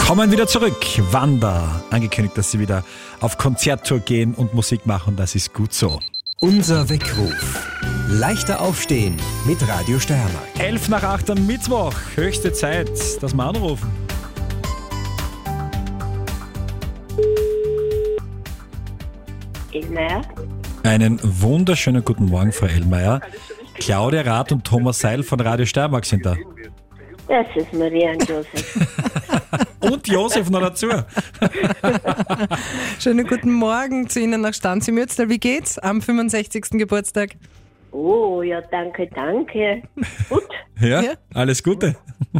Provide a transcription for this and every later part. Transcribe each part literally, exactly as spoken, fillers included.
Kommen wieder zurück. Wanda, angekündigt, dass sie wieder auf Konzerttour gehen und Musik machen. Das ist gut so. Unser Weckruf. Leichter aufstehen mit Radio Steiermark. Elf nach acht am Mittwoch. Höchste Zeit, dass wir anrufen. Elmeier. Einen wunderschönen guten Morgen, Frau Elmeier. Claudia Rath und Thomas Seil von Radio Steiermark sind da. Das ist Maria und Josef. Und Josef noch dazu. Schönen guten Morgen zu Ihnen nach Stanz im Mürztal. Wie geht's am fünfundsechzigsten Geburtstag? Oh, ja, danke, danke. Gut. Ja, Ja. alles Gute.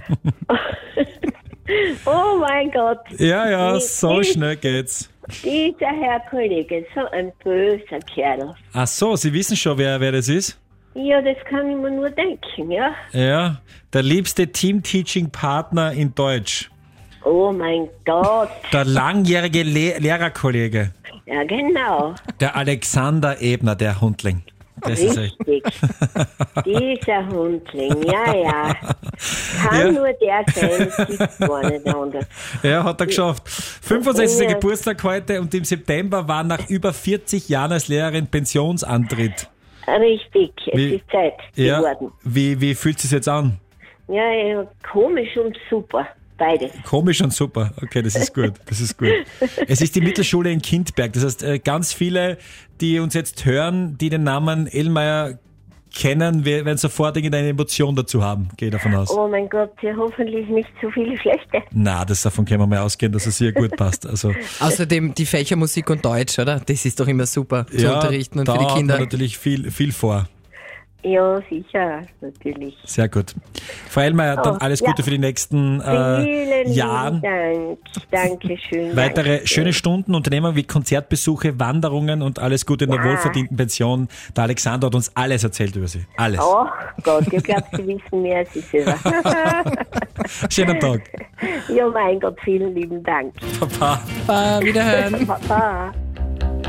Oh mein Gott. Ja, ja, Die- so die- schnell geht's. Dieser Herr Kollege, so ein böser Kerl. Ach so, Sie wissen schon, wer, wer das ist? Ja, das kann ich mir nur denken, ja. Ja, der liebste Team-Teaching-Partner in Deutsch. Oh mein Gott. Der langjährige Le- Lehrerkollege. Ja, genau. Der Alexander Ebner, der Hundling. Das ist echt. Richtig. Dieser Hundling, ja, ja. Kann Ja. nur der sein, gibt gar nicht anders. Ja, hat er geschafft. fünfundsechzigsten Ja. Geburtstag heute und im September war nach über vierzig Jahren als Lehrerin Pensionsantritt. Richtig, es Wie- ist Zeit Ja, geworden. wie, wie fühlt es sich jetzt an? Ja, ja, komisch und super. Beides. Komisch und super. Okay, das ist gut. Das ist gut. Es ist die Mittelschule in Kindberg. Das heißt, äh, ganz viele, die uns jetzt hören, die den Namen Elmeier kennen, wir- werden sofort irgendeine Emotion dazu haben. Gehe davon aus. Oh mein Gott, ja, hoffentlich nicht zu viele schlechte. Na, das davon können wir mal ausgehen, dass es hier gut passt. Also, Außerdem die Fächer Musik und Deutsch, oder? Das ist doch immer super zu unterrichten und da für die hat Kinder. man natürlich viel, viel vor. Ja, sicher, natürlich. Sehr gut. Frau Elmeier, dann Oh, alles ja. Gute für die nächsten äh, Vielen Jahren. lieben Dank. Dankeschön. Weitere Dankeschön. schöne Stunden, Unternehmungen wie Konzertbesuche, Wanderungen und alles Gute in der Ja. wohlverdienten Pension. Der Alexander hat uns alles erzählt über Sie. Alles. Oh Gott, ich glaube, Sie wissen mehr als ich selber. Schönen Tag. Ja, mein Gott, vielen lieben Dank. Papa. Baba, wiederhören. Baba.